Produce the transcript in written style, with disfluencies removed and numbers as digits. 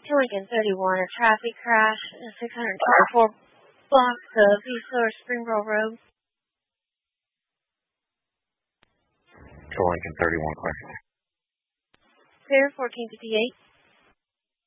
Lincoln 31, a traffic crash, 624 blocks of East Lower Springboro Road. To Lincoln 31, clear. Clear, 1458.